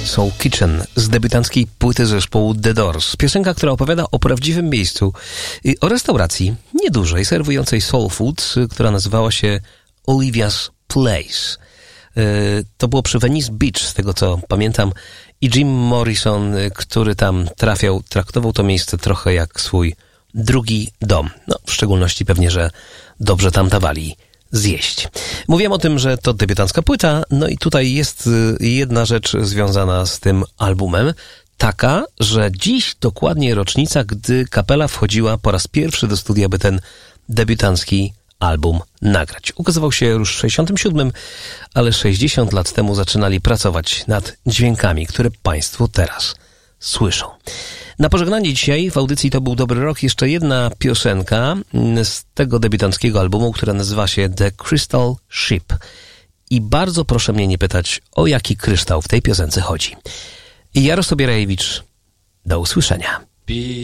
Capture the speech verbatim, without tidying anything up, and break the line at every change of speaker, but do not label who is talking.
Soul Kitchen z debiutanckiej płyty zespołu The Doors. Piosenka, która opowiada o prawdziwym miejscu, o restauracji niedużej, serwującej soul food, która nazywała się Olivia's Place. To było przy Venice Beach, z tego co pamiętam, i Jim Morrison, który tam trafiał, traktował to miejsce trochę jak swój drugi dom. No, w szczególności pewnie, że dobrze tam dawali zjeść. Mówiłem o tym, że to debiutancka płyta, no i tutaj jest jedna rzecz związana z tym albumem, taka, że dziś dokładnie rocznica, gdy kapela wchodziła po raz pierwszy do studia, by ten debiutancki album nagrać. Ukazywał się już w sześćdziesiątym siódmym, ale sześćdziesiąt lat temu zaczynali pracować nad dźwiękami, które Państwo teraz słyszą. Na pożegnanie dzisiaj w audycji To był dobry rok jeszcze jedna piosenka z tego debiutanckiego albumu, która nazywa się The Crystal Ship. I bardzo proszę mnie nie pytać, o jaki kryształ w tej piosence chodzi. Jarosław Bierajewicz, do usłyszenia.